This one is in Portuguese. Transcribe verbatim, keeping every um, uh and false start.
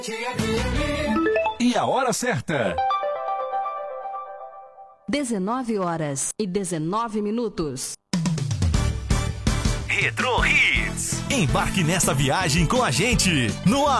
E a hora certa. dezenove horas e dezenove minutos. Retro Hits. Embarque nessa viagem com a gente no ar.